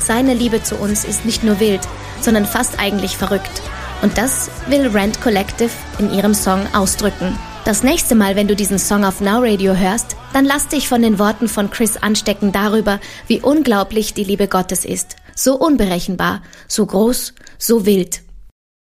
Seine Liebe zu uns ist nicht nur wild, sondern fast eigentlich verrückt. Und das will Rant Collective in ihrem Song ausdrücken. Das nächste Mal, wenn du diesen Song auf Now Radio hörst, dann lass dich von den Worten von Chris anstecken darüber, wie unglaublich die Liebe Gottes ist. So unberechenbar, so groß, so wild.